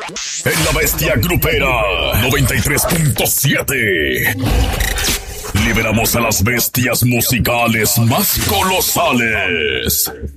En La Bestia Grupera 93.7 liberamos a las bestias musicales más colosales.